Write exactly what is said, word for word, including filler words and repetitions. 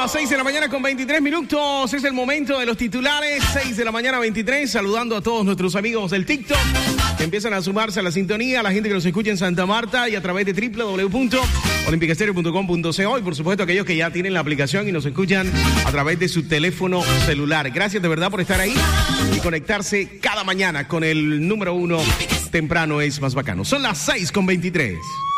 las seis de la mañana con veintitrés minutos. Es el momento de los titulares. seis de la mañana veintitrés. Saludando a todos nuestros amigos del TikTok que empiezan a sumarse a la sintonía. A la gente que nos escucha en Santa Marta y a través de doble u doble u doble u punto olímpica estéreo punto com punto co. Y por supuesto aquellos que ya tienen la aplicación y nos escuchan a través de su teléfono celular. Gracias de verdad por estar ahí y conectarse cada mañana con el número uno. Temprano es más bacano. Son las seis con veintitrés.